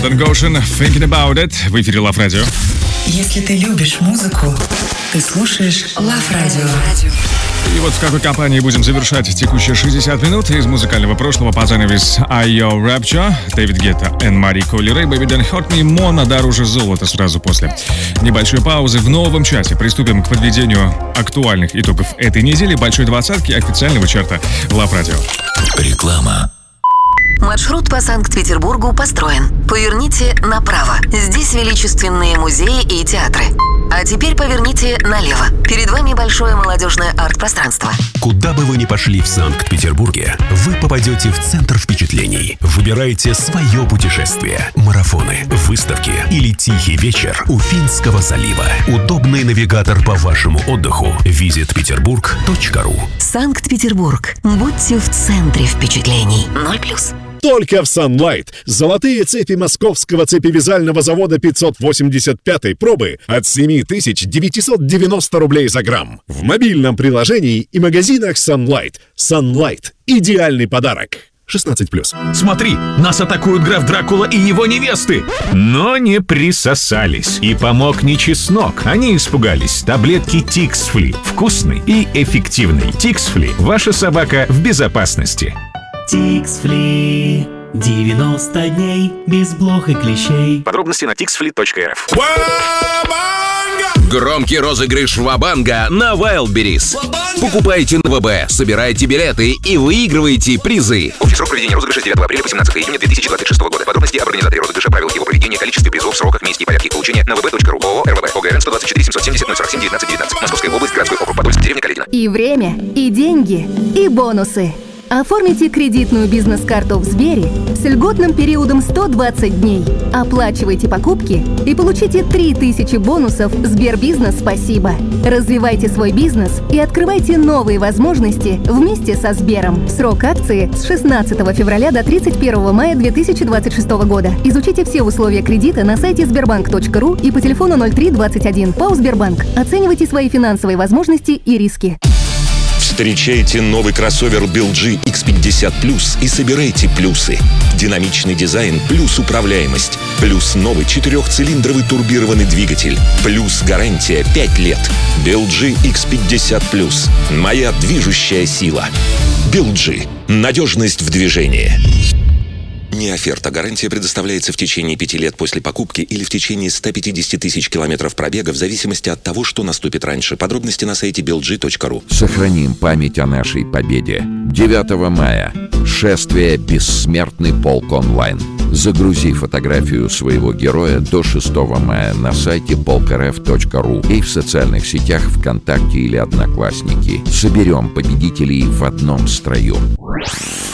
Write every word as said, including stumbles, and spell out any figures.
Modern Goshen, Thinking About It. В эфире Love Radio. Если ты любишь музыку, ты слушаешь Love Radio. И вот в какой компании будем завершать текущие шестьдесят минут из музыкального прошлого по занавес Айо Rapture, Дэвид Гетта и Мари Колли Рэй, Baby Don't Hurt Me, Мона дороже золота сразу после небольшой паузы. В новом часе приступим к подведению актуальных итогов этой недели, большой двадцатки официального чарта Love Radio. Реклама. Маршрут по Санкт-Петербургу построен. Поверните направо. Здесь величественные музеи и театры. А теперь поверните налево. Перед вами большое молодежное арт-пространство. Куда бы вы ни пошли в Санкт-Петербурге, вы попадете в центр впечатлений. Выбирайте свое путешествие. Марафоны, выставки или тихий вечер у Финского залива. Удобный навигатор по вашему отдыху. визит петербург точка ру. Санкт-Петербург. Будьте в центре впечатлений. Ноль плюс. Только в Sunlight. Золотые цепи московского цепевязального завода пятьсот восемьдесят пятой пробы от семь тысяч девятьсот девяносто рублей за грамм. В мобильном приложении и магазинах Sunlight. Sunlight. Идеальный подарок. шестнадцать плюс. Смотри, нас атакуют граф Дракула и его невесты. Но не присосались. И помог не чеснок. Они испугались. Таблетки Тиксфли. Вкусный и эффективный. Тиксфли. Ваша собака в безопасности. Тиксфли. девяносто дней без блох и клещей. Подробности на тиксфли точка эр эф. Громкий розыгрыш Вабанга на Wildberries. Покупайте на ВБ, собирайте билеты и выигрывайте призы. Общий срок проведения розыгрыша с девятого апреля по семнадцатое июня две тысячи двадцать шестого года. Подробности об организаторе розыгрыша, правилах его проведения, количестве призов, сроках, месте и порядке их получения на вэ бэ точка ру. ООО эр вэ бэ. ОГРН сто двадцать четыре семьсот семьдесят ноль сорок семь девятнадцать девятнадцать. Московская область, городской округ Подольск, деревня Каледино. И время, и деньги, и бонусы. Оформите кредитную бизнес-карту в Сбере с льготным периодом сто двадцать дней. Оплачивайте покупки и получите три тысячи бонусов Сбербизнес «Спасибо». Развивайте свой бизнес и открывайте новые возможности вместе со Сбером. Срок акции с шестнадцатого февраля до тридцать первого мая две тысячи двадцать шестого года. Изучите все условия кредита на сайте сбербанк точка ру и по телефону ноль три двадцать один. ПАО «Сбербанк». Оценивайте свои финансовые возможности и риски. Встречайте новый кроссовер би эл джи икс пятьдесят плюс и собирайте плюсы. Динамичный дизайн плюс управляемость. Плюс новый четырехцилиндровый турбированный двигатель. Плюс гарантия пять лет. би эл джи икс пятьдесят плюс. Моя движущая сила. би эл джи. Надежность в движении. Не оферта. Гарантия предоставляется в течение пяти лет после покупки или в течение ста пятидесяти тысяч километров пробега в зависимости от того, что наступит раньше. Подробности на сайте би эл джи точка ру. Сохраним память о нашей победе. девятого мая. Шествие «Бессмертный полк онлайн». Загрузи фотографию своего героя до шестого мая на сайте полк эр эф точка ру и в социальных сетях ВКонтакте или Одноклассники. Соберем победителей в одном строю.